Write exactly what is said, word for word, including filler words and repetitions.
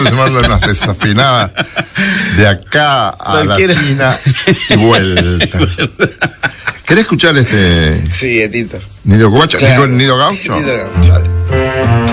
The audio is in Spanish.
Se mandan unas desafinadas de acá a la Cualquiera. China y vuelta. ¿Querés escuchar este Sí, Tito. Nido Guacho? Claro. Nido, Nido Gaucho. Nido Gaucho.